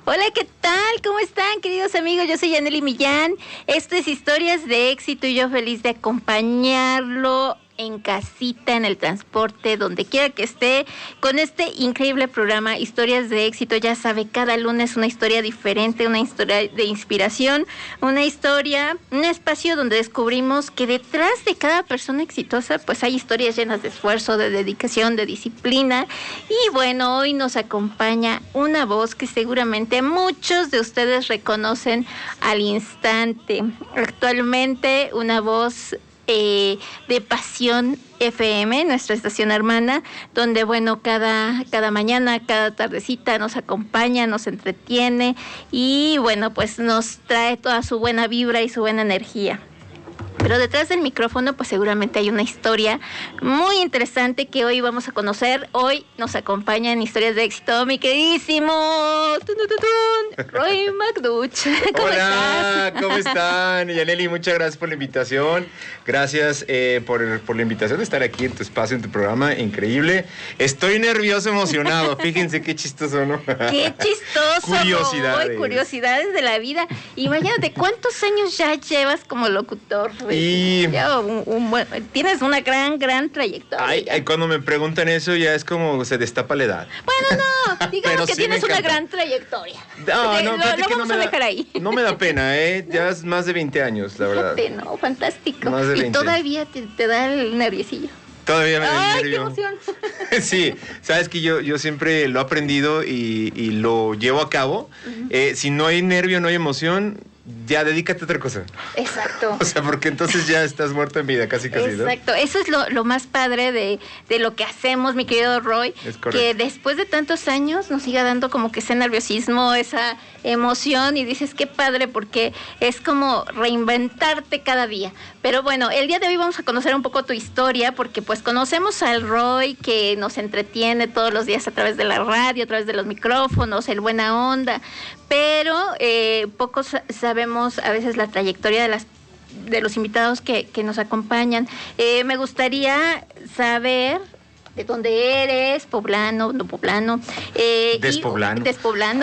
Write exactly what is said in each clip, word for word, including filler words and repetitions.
Hola, ¿qué tal? ¿Cómo están, queridos amigos? Yo soy Yanely Millán. Esto es Historias de Éxito y yo feliz de acompañarlo en casita, en el transporte, donde quiera que esté, con este increíble programa Historias de Éxito. Ya sabe, cada lunes una historia diferente, una historia de inspiración, una historia, un espacio donde descubrimos que detrás de cada persona exitosa, pues hay historias llenas de esfuerzo, de dedicación, de disciplina. Y bueno, hoy nos acompaña una voz que seguramente muchos de ustedes reconocen al instante. Actualmente una voz Eh, de Pasión F M, nuestra estación hermana, donde bueno, cada, cada mañana, cada tardecita nos acompaña, nos entretiene y bueno, pues nos trae toda su buena vibra y su buena energía. Pero detrás del micrófono, pues seguramente hay una historia muy interesante que hoy vamos a conocer. Hoy nos acompaña en Historias de Éxito mi queridísimo tun, tun, tun, tun, Roy McDuch. ¿Cómo Hola, estás? ¿cómo están? Yanely, muchas gracias por la invitación. Gracias eh, por, por la invitación de estar aquí en tu espacio, en tu programa. Increíble. Estoy nervioso, emocionado. Fíjense qué chistoso, ¿no? Qué chistoso. Curiosidades. Roy, curiosidades de la vida. Imagínate, ¿cuántos años ya llevas como locutor? Y Ya, un, un, bueno, tienes una gran, gran trayectoria. ay, ay, cuando me preguntan eso ya es como se destapa la edad. Bueno, no, digamos que sí tienes una encanta. gran trayectoria. No, De- no, lo, fíjate lo que vamos no a me dejar da, ahí. No me da pena, ¿eh? Ya es más de veinte años, la verdad. Fíjate, no, fantástico. Más de Y veinte. todavía te, te da el nerviosillo. Todavía me da ¡Ay, qué nervio. emoción! Sí, sabes que yo, yo siempre lo he aprendido y, y lo llevo a cabo. Uh-huh. Eh, si no hay nervio, no hay emoción, ya dedícate a otra cosa. Exacto. O sea, porque entonces ya estás muerto en vida, casi casi, ¿no? Exacto, eso es lo, lo más padre de, de lo que hacemos, mi querido Roy, Es correcto. que después de tantos años nos siga dando como que ese nerviosismo, esa emoción, y dices qué padre, porque es como reinventarte cada día. Pero bueno, el día de hoy vamos a conocer un poco tu historia, porque pues conocemos al Roy que nos entretiene todos los días a través de la radio, a través de los micrófonos, el buena onda, pero eh, pocos sabemos a veces la trayectoria de las de los invitados que, que nos acompañan. Eh, me gustaría saber de dónde eres, poblano, no poblano. Eh, despoblano. Y, despoblano.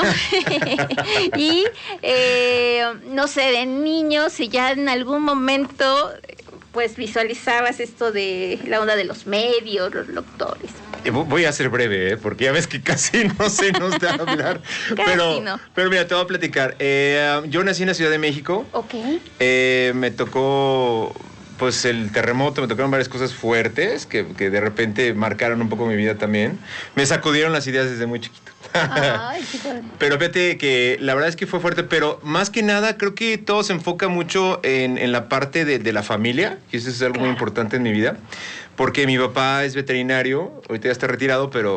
y, eh, no sé, de niño, si ya en algún momento, pues visualizabas esto de la onda de los medios, los locutores. Voy a ser breve, ¿eh? Porque ya ves que casi no se nos da hablar. Casi pero, no. pero mira, te voy a platicar. Eh, yo nací en la Ciudad de México. Ok. Eh, me tocó, pues, el terremoto, me tocaron varias cosas fuertes que, que de repente marcaron un poco mi vida también. Me sacudieron las ideas desde muy chiquito. Ay, qué padre. Pero fíjate que la verdad es que fue fuerte, pero más que nada creo que todo se enfoca mucho en, en la parte de, de la familia, y eso es algo muy importante en mi vida, porque mi papá es veterinario, ahorita ya está retirado, pero